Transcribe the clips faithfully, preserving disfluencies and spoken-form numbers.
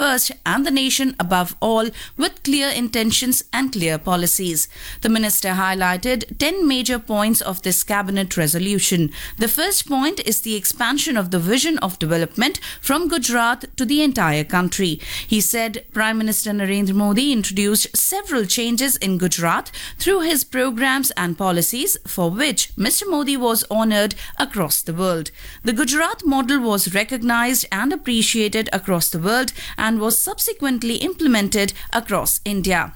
first and the nation above all with clear intentions and clear policies. The minister highlighted ten major points of this cabinet resolution. The first point is the expansion of the vision of development from Gujarat to the entire country. He said Prime Minister Narendra Modi introduced several changes in Gujarat through his programs and policies, for which Mister Modi was honoured across the world. The Gujarat model was recognised and appreciated across the world and was subsequently implemented across India.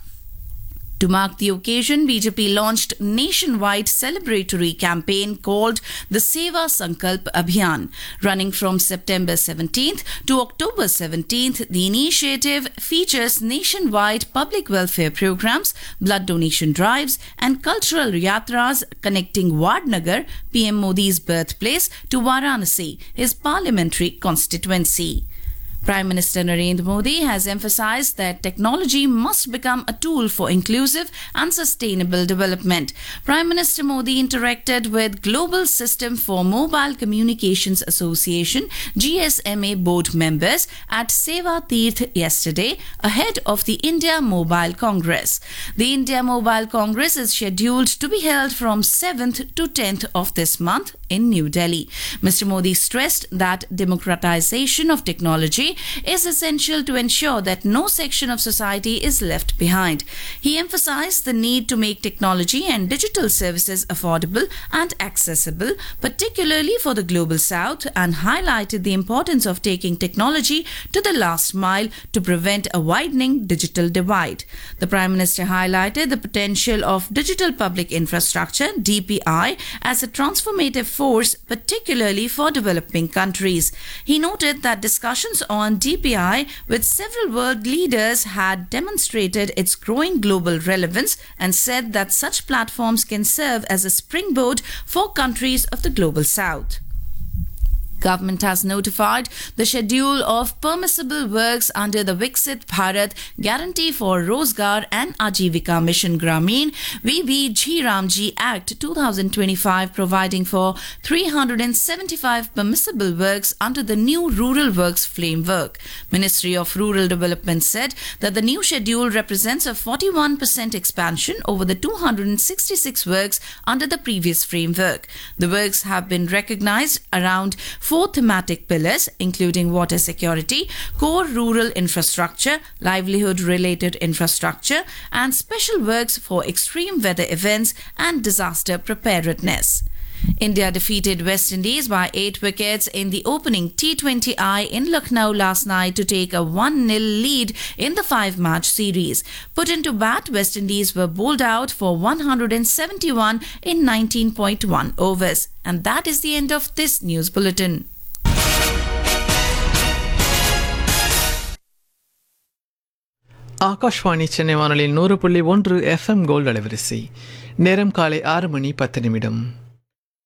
To mark the occasion, B J P launched nationwide celebratory campaign called the Seva Sankalp Abhiyan. Running from September seventeenth to October seventeenth, the initiative features nationwide public welfare programs, blood donation drives and cultural yatras connecting Vadnagar, P M Modi's birthplace, to Varanasi, his parliamentary constituency. Prime Minister Narendra Modi has emphasized that technology must become a tool for inclusive and sustainable development. Prime Minister Modi interacted with Global System for Mobile Communications Association G S M A board members at Seva Tirth yesterday ahead of the India Mobile Congress. The India Mobile Congress is scheduled to be held from seventh to tenth of this month in New Delhi. Mister Modi stressed that democratization of technology is essential to ensure that no section of society is left behind. He emphasized the need to make technology and digital services affordable and accessible, particularly for the global south, and highlighted the importance of taking technology to the last mile to prevent a widening digital divide. The Prime Minister highlighted the potential of digital public infrastructure D P I as a transformative force, particularly for developing countries. He noted that discussions on on D P I with several world leaders had demonstrated its growing global relevance and said that such platforms can serve as a springboard for countries of the global south. Government has notified the schedule of permissible works under the Viksit Bharat Guarantee for Rozgar and Ajivika Mission Gramin V B G Ramji Act twenty twenty-five, providing for three hundred seventy-five permissible works under the new Rural Works Framework. Ministry of Rural Development said that the new schedule represents a forty-one percent expansion over the two hundred sixty-six works under the previous framework. The works have been recognized around four thematic pillars, including water security, core rural infrastructure, livelihood-related infrastructure, and special works for extreme weather events and disaster preparedness. India defeated West Indies by eight wickets in the opening T twenty I in Lucknow last night to take a one nil lead in the five-match series. Put into bat, West Indies were bowled out for one hundred seventy-one in nineteen point one overs. And that is the end of this news bulletin. Akashvani Chennai வானொலியில் நூறு புள்ளி ஒன்று FM gold அலைவரிசை. நேரம் காலை ஆறு மணி பத்து நிமிடம்.